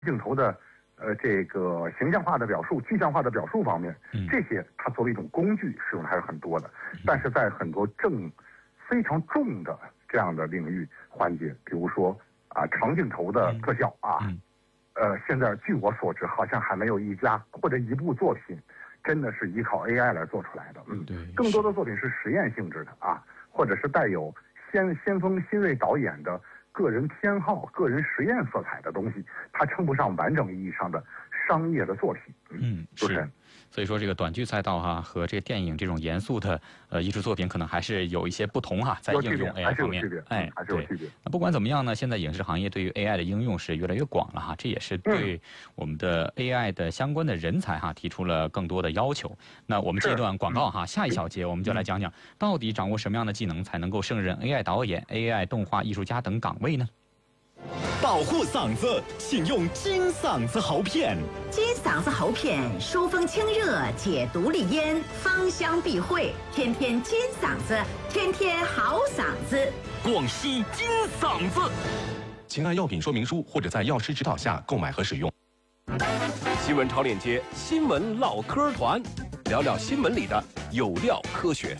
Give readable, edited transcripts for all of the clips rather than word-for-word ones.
镜头的这个形象化的表述、具象化的表述方面，这些它作为一种工具使用的还是很多的。但是在很多非常重的这样的领域环节，比如说长镜头的特效现在据我所知，好像还没有一家或者一部作品真的是依靠 AI 来做出来的。更多的作品是实验性质的或者是带有先锋新锐导演的个人偏好、个人实验色彩的东西，它称不上完整意义上的商业的作品。主持人。 所以说这个短剧赛道和这个电影这种严肃的艺术作品可能还是有一些不同在应用 AI 方面。 还是有区别。 那不管怎么样呢，现在影视行业对于 AI 的应用是越来越广了这也是对我们的 AI 的相关的人才提出了更多的要求。那我们这段广告下一小节我们就来讲讲到底掌握什么样的技能才能够胜任 AI 导演、AI 动画艺术家等岗位呢？ 保护嗓子，请用金嗓子喉片。 金嗓子喉片疏风清热，解毒利咽，芳香避秽，天天金嗓子，天天好嗓子。 广西金嗓子。请按药品说明书或者在药师指导下购买和使用。新闻超链接，新闻唠嗑团，聊聊新闻里的有料科学。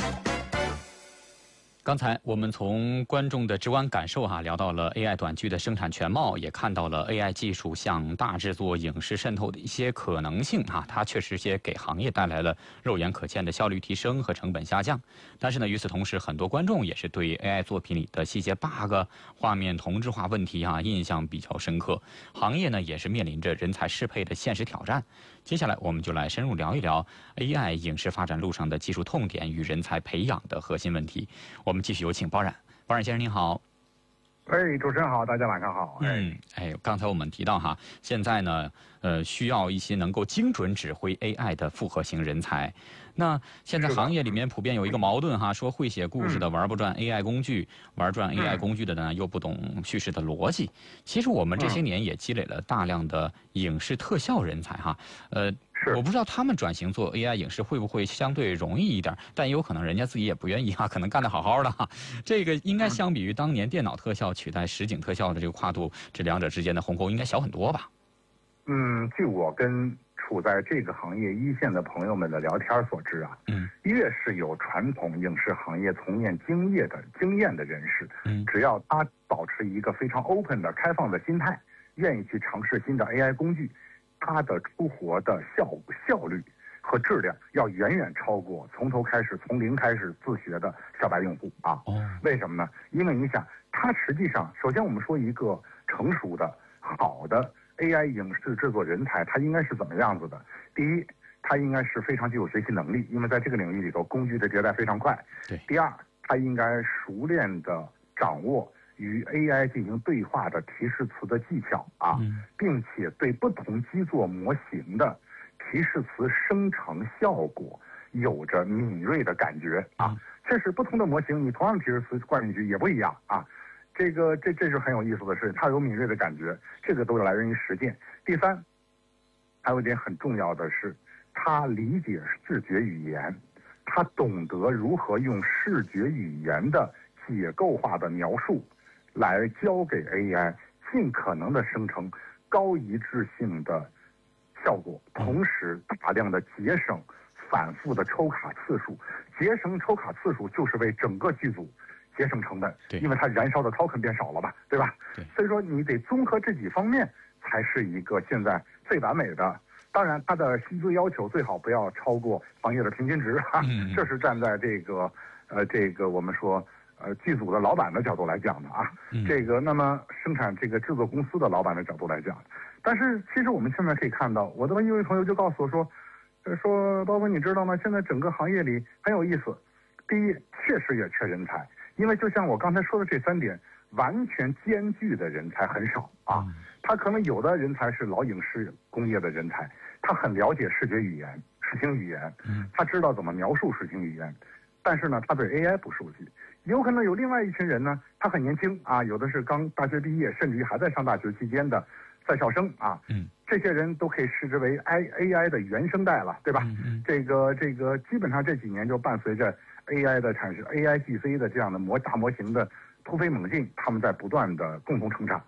刚才我们从观众的直观感受聊到了 AI 短剧的生产全貌，也看到了 AI 技术向大制作影视渗透的一些可能性它确实也给行业带来了肉眼可见的效率提升和成本下降。但是呢，与此同时，很多观众也是对 AI 作品里的细节 bug、画面同质化问题印象比较深刻。行业呢也是面临着人才适配的现实挑战。接下来我们就来深入聊一聊 AI 影视发展路上的技术痛点与人才培养的核心问题。我们继续有请包冉。包冉先生您好。 主持人好，大家晚上好。 刚才我们提到现在呢需要一些能够精准指挥 AI 的复合型人才。那现在行业里面普遍有一个矛盾说会写故事的玩不转 AI 工具，玩转 AI 工具的呢又不懂叙事的逻辑。其实我们这些年也积累了大量的影视特效人才我不知道他们转型做 AI 影视会不会相对容易一点，但也有可能人家自己也不愿意可能干得好好的这个应该相比于当年电脑特效取代实景特效的这个跨度，这两者之间的鸿沟应该小很多吧？ 据我跟处在这个行业一线的朋友们的聊天所知越是有传统影视行业从业经验的人士只要他保持一个非常 open 的开放的心态，愿意去尝试新的 AI 工具，它的出活的效率和质量要远远超过从零开始自学的小白用户为什么呢？因为你想，它实际上首先我们说一个成熟的好的 AI 影视制作人才，他应该是怎么样子的？第一，他应该是非常具有学习能力，因为在这个领域里头工具的迭代非常快。第二，他应该熟练的掌握与 AI 进行对话的提示词的技巧并且对不同基座模型的提示词生成效果有着敏锐的感觉确实不同的模型你同样的提示词灌进去也不一样这是很有意思的事，它有敏锐的感觉，这个都来源于实践。第三，还有一点很重要的是，他理解视觉语言，他懂得如何用视觉语言的解构化的描述来教给 AI 尽可能的生成高一致性的效果，同时大量的节省反复的抽卡次数。节省抽卡次数就是为整个剧组节省成本，因为它燃烧的 token 变少了吧，对吧？所以说你得综合这几方面才是一个现在最完美的。当然它的薪资要求最好不要超过行业的平均值这是站在这个我们说剧组的老板的角度来讲的那么生产这个制作公司的老板的角度来讲。但是其实我们现在可以看到，我的一位朋友就告诉我说包括你知道吗，现在整个行业里很有意思。第一，确实也缺人才，因为就像我刚才说的这3点完全兼具的人才很少他可能有的人才是老影视工业的人才，他很了解视觉语言、视听语言他知道怎么描述视听语言，但是呢他对 AI 不熟悉。有可能有另外一群人呢，他很年轻有的是刚大学毕业，甚至于还在上大学期间的在校生这些人都可以视之为 AI 的原生代了，对吧？这个基本上这几年就伴随着 AI 的产生 ，AIGC 的这样的大模型的突飞猛进，他们在不断的共同成长。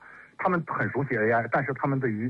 他们很熟悉 AI，但是他们对于